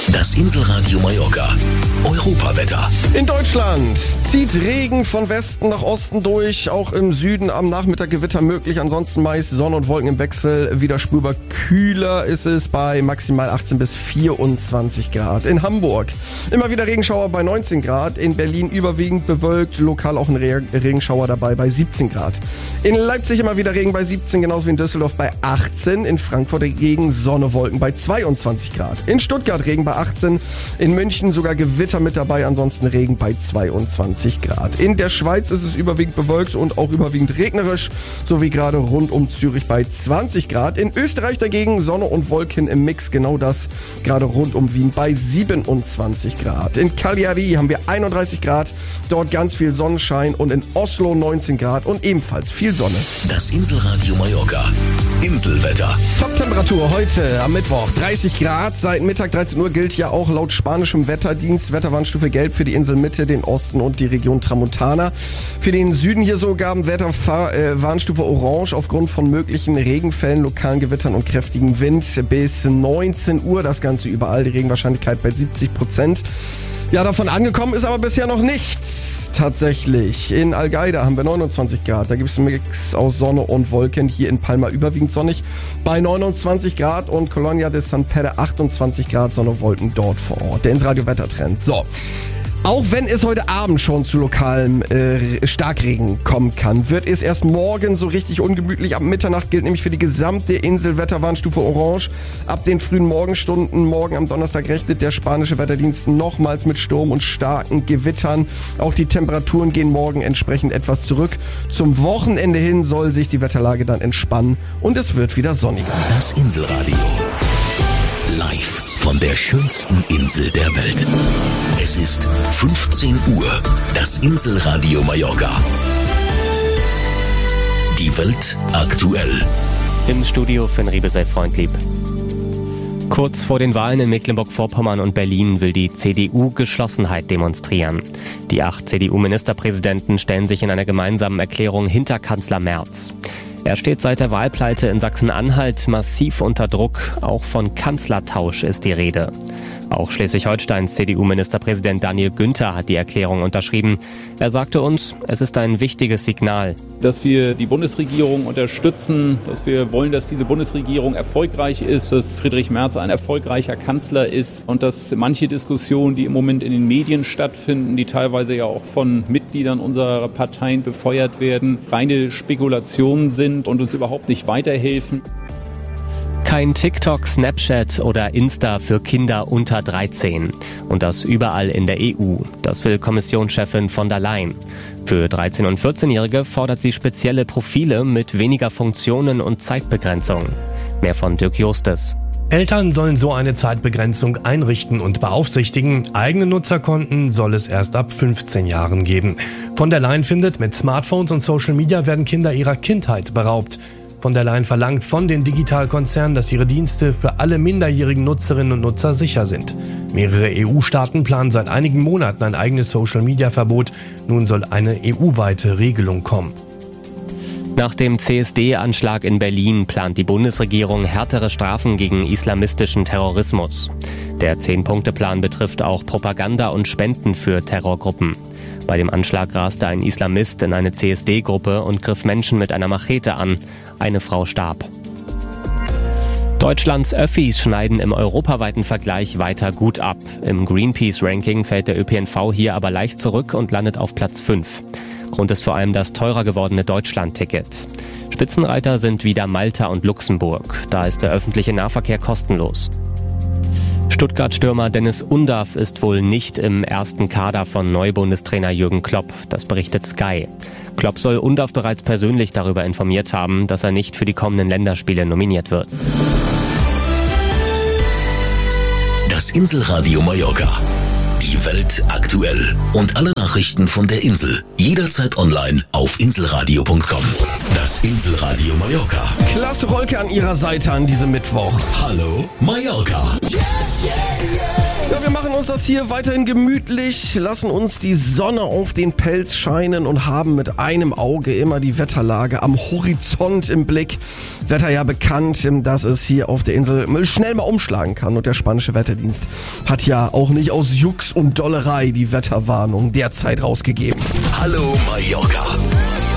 Das Inselradio Mallorca. Europawetter. In Deutschland zieht Regen von Westen nach Osten durch. Auch im Süden am Nachmittag Gewitter möglich. Ansonsten meist Sonne und Wolken im Wechsel. Wieder spürbar kühler ist es bei maximal 18 bis 24 Grad. In Hamburg immer wieder Regenschauer bei 19 Grad. In Berlin überwiegend bewölkt. Lokal auch ein Regenschauer dabei bei 17 Grad. In Leipzig immer wieder Regen bei 17, genauso wie in Düsseldorf bei 18. In Frankfurt Regen, Sonne, Wolken bei 22 Grad. In Stuttgart Regen bei 18. In München sogar Gewitter mit dabei, ansonsten Regen bei 22 Grad. In der Schweiz ist es überwiegend bewölkt und auch überwiegend regnerisch, so wie gerade rund um Zürich bei 20 Grad. In Österreich dagegen Sonne und Wolken im Mix, genau das gerade rund um Wien bei 27 Grad. In Cagliari haben wir 31 Grad, dort ganz viel Sonnenschein und in Oslo 19 Grad und ebenfalls viel Sonne. Das Inselradio Mallorca. Inselwetter. Top-Temperatur heute am Mittwoch 30 Grad. Seit Mittag 13 Uhr gilt ja auch laut spanischem Wetterdienst Wetterwarnstufe Gelb für die Inselmitte, den Osten und die Region Tramontana. Für den Süden hier sogar Wetterwarnstufe Orange aufgrund von möglichen Regenfällen, lokalen Gewittern und kräftigem Wind. Bis 19 Uhr das Ganze überall, die Regenwahrscheinlichkeit bei 70%. Ja, davon angekommen ist aber bisher noch nichts. Tatsächlich. In Algaida haben wir 29 Grad. Da gibt es einen Mix aus Sonne und Wolken. Hier in Palma überwiegend sonnig bei 29 Grad und Colonia de San Pere 28 Grad, Sonne, Wolken dort vor Ort. Der Inselradio Wettertrend. So. Auch wenn es heute Abend schon zu lokalem Starkregen kommen kann, wird es erst morgen so richtig ungemütlich. Ab Mitternacht gilt nämlich für die gesamte Insel Wetterwarnstufe Orange. Ab den frühen Morgenstunden, morgen am Donnerstag rechnet der spanische Wetterdienst nochmals mit Sturm und starken Gewittern. Auch die Temperaturen gehen morgen entsprechend etwas zurück. Zum Wochenende hin soll sich die Wetterlage dann entspannen und es wird wieder sonniger. Das Inselradio. Live von der schönsten Insel der Welt. Es ist 15 Uhr. Das Inselradio Mallorca. Die Welt aktuell. Im Studio Finn Riebe, sei freundlieb. Kurz vor den Wahlen in Mecklenburg-Vorpommern und Berlin will die CDU Geschlossenheit demonstrieren. Die 8 CDU-Ministerpräsidenten stellen sich in einer gemeinsamen Erklärung hinter Kanzler Merz. Er steht seit der Wahlpleite in Sachsen-Anhalt massiv unter Druck. Auch von Kanzlertausch ist die Rede. Auch Schleswig-Holsteins CDU-Ministerpräsident Daniel Günther hat die Erklärung unterschrieben. Er sagte uns, es ist ein wichtiges Signal. Dass wir die Bundesregierung unterstützen, dass wir wollen, dass diese Bundesregierung erfolgreich ist, dass Friedrich Merz ein erfolgreicher Kanzler ist und dass manche Diskussionen, die im Moment in den Medien stattfinden, die teilweise ja auch von Mitgliedern unserer Parteien befeuert werden, reine Spekulationen sind und uns überhaupt nicht weiterhelfen. Kein TikTok, Snapchat oder Insta für Kinder unter 13. Und das überall in der EU. Das will Kommissionschefin von der Leyen. Für 13- und 14-Jährige fordert sie spezielle Profile mit weniger Funktionen und Zeitbegrenzung. Mehr von Dirk Justes. Eltern sollen so eine Zeitbegrenzung einrichten und beaufsichtigen. Eigene Nutzerkonten soll es erst ab 15 Jahren geben. Von der Leyen findet, mit Smartphones und Social Media werden Kinder ihrer Kindheit beraubt. Von der Leyen verlangt von den Digitalkonzernen, dass ihre Dienste für alle minderjährigen Nutzerinnen und Nutzer sicher sind. Mehrere EU-Staaten planen seit einigen Monaten ein eigenes Social-Media-Verbot. Nun soll eine EU-weite Regelung kommen. Nach dem CSD-Anschlag in Berlin plant die Bundesregierung härtere Strafen gegen islamistischen Terrorismus. Der 10-Punkte-Plan betrifft auch Propaganda und Spenden für Terrorgruppen. Bei dem Anschlag raste ein Islamist in eine CSD-Gruppe und griff Menschen mit einer Machete an. Eine Frau starb. Deutschlands Öffis schneiden im europaweiten Vergleich weiter gut ab. Im Greenpeace-Ranking fällt der ÖPNV hier aber leicht zurück und landet auf Platz 5. Grund ist vor allem das teurer gewordene Deutschland-Ticket. Spitzenreiter sind wieder Malta und Luxemburg. Da ist der öffentliche Nahverkehr kostenlos. Stuttgart-Stürmer Dennis Undaff ist wohl nicht im ersten Kader von Neubundestrainer Jürgen Klopp, das berichtet Sky. Klopp soll Undaff bereits persönlich darüber informiert haben, dass er nicht für die kommenden Länderspiele nominiert wird. Das Inselradio Mallorca. Die Welt aktuell. Und alle Nachrichten von der Insel. Jederzeit online auf inselradio.com. Das Inselradio Mallorca. Klaas Rolke an ihrer Seite an diesem Mittwoch. Hallo Mallorca. Ja, wir machen uns das hier weiterhin gemütlich, lassen uns die Sonne auf den Pelz scheinen und haben mit einem Auge immer die Wetterlage am Horizont im Blick. Wetter ja bekannt, dass es hier auf der Insel schnell mal umschlagen kann. Und der spanische Wetterdienst hat ja auch nicht aus Jux und Dollerei die Wetterwarnung derzeit rausgegeben. Hallo Mallorca.